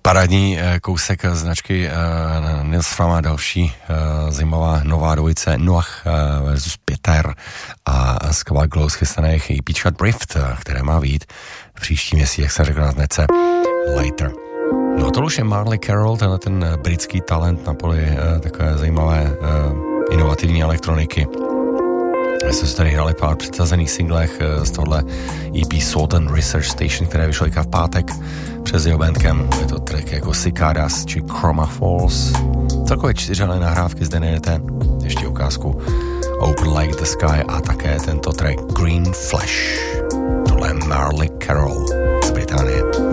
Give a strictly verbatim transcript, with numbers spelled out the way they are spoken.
Parádní kousek značky uh, Nils Fram a další uh, zajímavá nová dvojice Noah uh, versus Peter a skvělá glow schystaných EPčka Drift, které má vyjít v příští měsíc, jak se řekl na znece Later. No to už je Marley Carroll, tenhle ten britský talent na poli uh, takové zajímavé uh, inovativní elektroniky. My jsme se tady hrali pár předsazených singlech z tohle E P Salt and Research Station, které vyšlo v pátek přes jeho bandcamp. Je to track jako Cicadas či Chroma Falls. Celkově čtyřané nahrávky zde najdete. Ještě ukázku Open Like the Sky a také tento track Green Flash. Tohle je Marley Carroll z Británie.